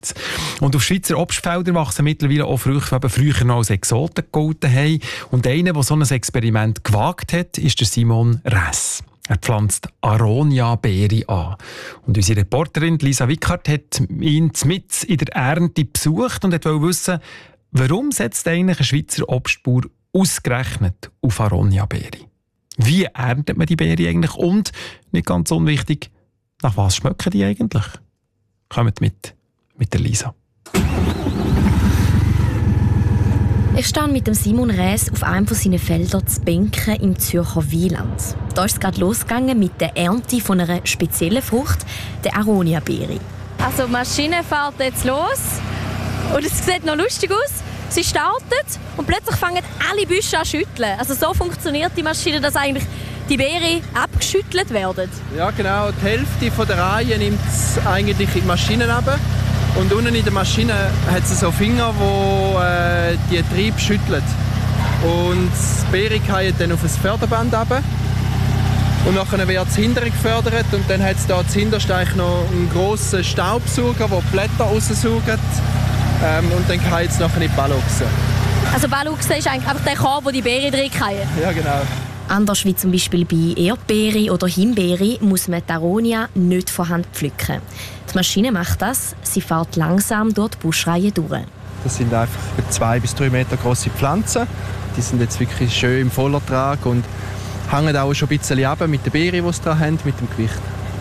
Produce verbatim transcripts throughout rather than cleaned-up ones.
Und auf Schweizer Obstfeldern wachsen mittlerweile auch Früchte, die früher noch als Exoten gegolten haben. Und einer, der so ein Experiment gewagt hat, ist der Simon Räss. Er pflanzt Aronia-Beere an. Und unsere Reporterin Lisa Wickert hat ihn mitten in der Ernte besucht und wollte wissen, warum setzt eigentlich ein Schweizer Obstbauer ausgerechnet auf Aronia-Beere? Wie erntet man die Beere eigentlich? Und, nicht ganz unwichtig, nach was schmecken die eigentlich? Kommt mit, mit der Lisa. Ich stehe mit dem Simon Räss auf einem seiner Felder zu Benken im Zürcher Wieland. Da ist es gerade losgegangen mit der Ernte von einer speziellen Frucht, der Aronia-Beere. Also die Maschine fährt jetzt los und es sieht noch lustig aus. Sie startet und plötzlich fangen alle Büsche an zu schütteln. Also so funktioniert die Maschine, dass eigentlich die Beeren abgeschüttelt werden. Ja genau, die Hälfte von der Reihe nimmt es eigentlich in die Maschine runter. Und unten in der Maschine hat es so Finger, die äh, die Triebe schütteln. Und das Beeren fallen dann auf das Förderband runter. Und dann wird es hinterher gefördert. Und dann hat es da zuhinterst eigentlich noch einen grossen Staubsauger, der die Blätter raussaugt. Ähm, und dann fallen es nachher in die Balluchse. Also Balluchse ist eigentlich einfach der Korb, wo die Beeren drin fallen? Ja, genau. Anders wie zum Beispiel bei Erdbeeren oder Himbeeren muss man die Aronia nicht von Hand pflücken. Die Maschine macht das, sie fährt langsam durch die Buschreihe durch. Das sind einfach zwei bis drei Meter große Pflanzen. Die sind jetzt wirklich schön im Vollertrag und hängen auch schon ein bisschen ab mit den Beeren, die sie da haben, mit dem Gewicht.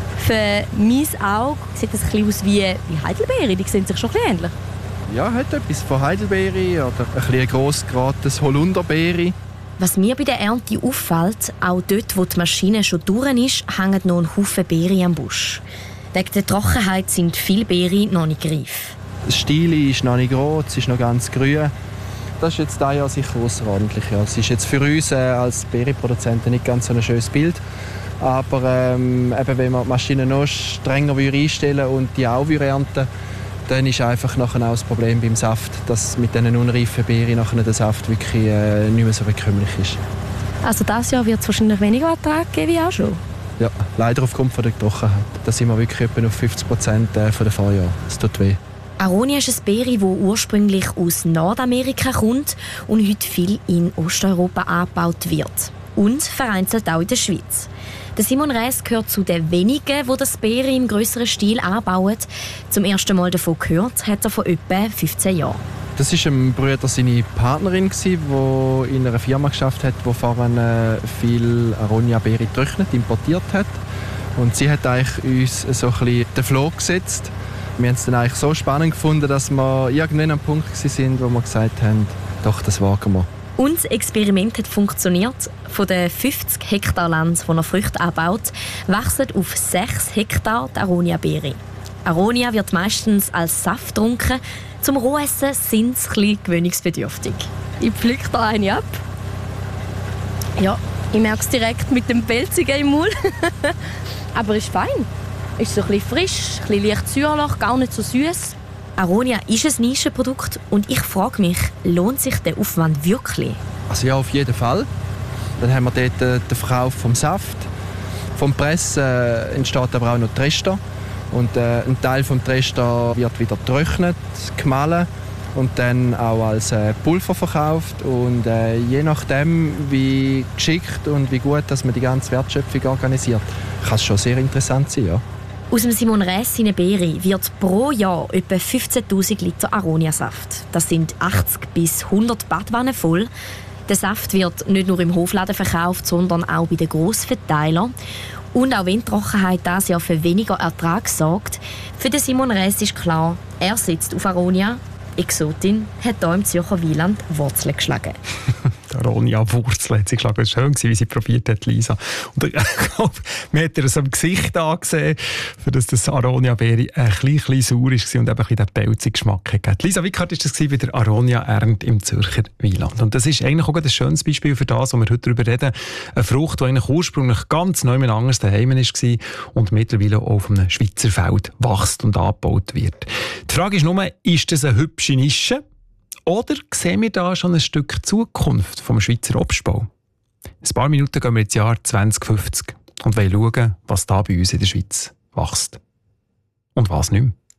Für mein Auge sieht das ein bisschen aus wie, wie Heidelbeeren. Die sehen sich schon ein bisschen ähnlich. Ja, hat etwas von Heidelbeere oder ein bisschen gross geratenes Holunderbeere. Was mir bei der Ernte auffällt, auch dort, wo die Maschine schon durch ist, hängen noch ein Haufen Beeren am Busch. Wegen der Trockenheit sind viele Beeren noch nicht reif. Das Stiel ist noch nicht rot, es ist noch ganz grün. Das ist jetzt dieses Jahr sicher außerordentlich. Ja. Es ist jetzt für uns äh, als Beerenproduzenten nicht ganz so ein schönes Bild. Aber ähm, eben, wenn man die Maschine noch strenger einstellen und die auch ernten, dann ist einfach nachher auch das Problem beim Saft, dass mit diesen unreifen Beeren nachher der Saft wirklich äh, nicht mehr so bekömmlich ist. Also dieses Jahr wird es wahrscheinlich weniger Ertrag geben wie auch schon? Ja, leider aufgrund von der Trockenheit. Da sind wir wirklich etwa auf fünfzig Prozent von den Vorjahren. Das tut weh. Aronia ist ein Beere, das ursprünglich aus Nordamerika kommt und heute viel in Osteuropa angebaut wird. Und vereinzelt auch in der Schweiz. Der Simon Räss gehört zu den wenigen, die das Beere im grösseren Stil anbauen. Zum ersten Mal davon gehört hat er vor etwa fünfzehn Jahren. Das war ein Bruder seine Partnerin, die in einer Firma geschafft hat, die vorher viel Aronia-Beere getrocknet, importiert hat. Und sie hat eigentlich uns so ein bisschen den Floh gesetzt. Wir haben es dann eigentlich so spannend gefunden, dass wir irgendwann am Punkt waren, wo wir gesagt haben, doch, das wagen wir. Und das Experiment hat funktioniert. Von den fünfzig Hektar Land, wo er Früchte anbaut, wachsen auf sechs Hektar die Aronia-Beere. Aronia wird meistens als Saft getrunken. Zum Rohessen sind sie ein bisschen gewöhnungsbedürftig. Ich pflücke da eine ab. Ja, ich merke es direkt mit dem Pelzigen im Mund. Aber ist fein. Ist so ein bisschen frisch, ein bisschen leicht säuerlich, gar nicht so süß. Aronia ist ein Nischenprodukt und ich frage mich, lohnt sich der Aufwand wirklich? Also ja, auf jeden Fall. Dann haben wir dort den Verkauf vom Saft. Vom Pressen äh, entsteht aber auch noch die Reste. Und äh, ein Teil des Reste wird wieder getrocknet, gemahlen und dann auch als äh, Pulver verkauft. Und äh, je nachdem, wie geschickt und wie gut dass man die ganze Wertschöpfung organisiert, kann es schon sehr interessant sein. Ja. Aus dem Simon Räss seine Beere wird pro Jahr etwa fünfzehntausend Liter Aronia-Saft. Das sind achtzig bis hundert Badwannen voll. Der Saft wird nicht nur im Hofladen verkauft, sondern auch bei den Grossverteilern. Und auch wenn die Trockenheit dieses Jahr für weniger Ertrag sorgt, für den Simon Räss ist klar, er setzt auf Aronia. Exotin hat hier im Zürcher Wieland Wurzeln geschlagen. Die Aronia-Wurzeln hat sie geschlagen. Es war schön, wie sie probiert hat, Lisa. Und ich glaube, man hat ihr so im Gesicht angesehen, für das das Aronia-Beere ein bisschen sauer war und eben ein bisschen den pelzigen Geschmack hatte. Lisa Wickert war das bei der Aronia-Ernte im Zürcher Wieland. Und das ist eigentlich auch ein schönes Beispiel für das, was wir heute darüber reden. Eine Frucht, die eigentlich ursprünglich ganz neu anders daheim war und mittlerweile auch auf einem Schweizer Feld wächst und angebaut wird. Die Frage ist nur, ist das eine hübsche Nische? Oder sehen wir da schon ein Stück Zukunft vom Schweizer Obstbau? Ein paar Minuten gehen wir ins Jahr zwanzig fünfzig und wollen schauen, was da bei uns in der Schweiz wächst. Und was nicht mehr.